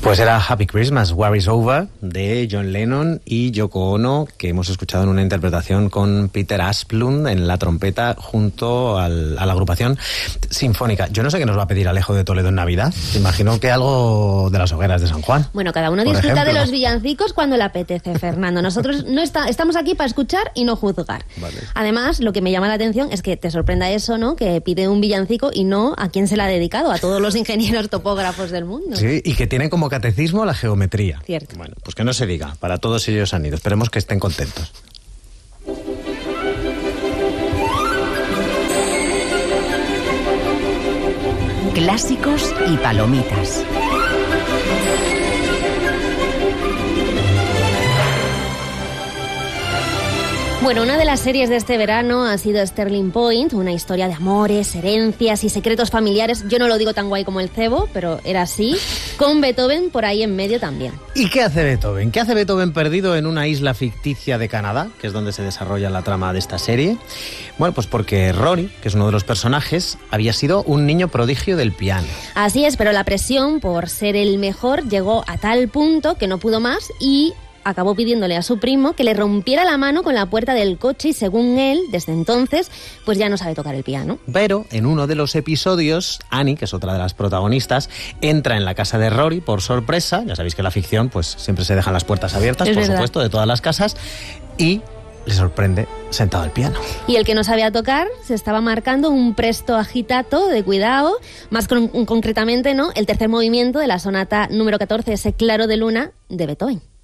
Pues era Happy Christmas, War is Over, de John Lennon y Yoko Ono, que hemos escuchado en una interpretación con Peter Asplund en la trompeta junto a la agrupación sinfónica. Yo no sé qué nos va a pedir Alejo de Toledo en Navidad. Imagino que algo de las hogueras de San Juan. Bueno, cada uno disfruta de los villancicos cuando le apetece, Fernando. Nosotros no estamos aquí para escuchar y no juzgar. Vale. Además, lo que me llama la atención es que te sorprenda eso, ¿no? Que pide un villancico y no a quién se la ha dedicado, a todos los ingenieros topógrafos del mundo. Sí, y que tienen como catecismo la geometría. Cierto. Bueno, pues que no se diga, para todos ellos han ido. Esperemos que estén contentos. Clásicos y palomitas. Bueno, una de las series de este verano ha sido Sterling Point, una historia de amores, herencias y secretos familiares. Yo no lo digo tan guay como el cebo, pero era así, con Beethoven por ahí en medio también. ¿Y qué hace Beethoven? ¿Qué hace Beethoven perdido en una isla ficticia de Canadá, que es donde se desarrolla la trama de esta serie? Bueno, pues porque Rory, que es uno de los personajes, había sido un niño prodigio del piano. Así es, pero la presión por ser el mejor llegó a tal punto que no pudo más y acabó pidiéndole a su primo que le rompiera la mano con la puerta del coche y según él, desde entonces, pues ya no sabe tocar el piano. Pero en uno de los episodios, Annie, que es otra de las protagonistas, entra en la casa de Rory por sorpresa. Ya sabéis que en la ficción pues siempre se dejan las puertas abiertas, por supuesto, de todas las casas, y le sorprende sentado al piano. Y el que no sabía tocar se estaba marcando un presto agitato de cuidado, más concretamente, ¿no?, el tercer movimiento de la sonata número 14, ese Claro de Luna, de Beethoven.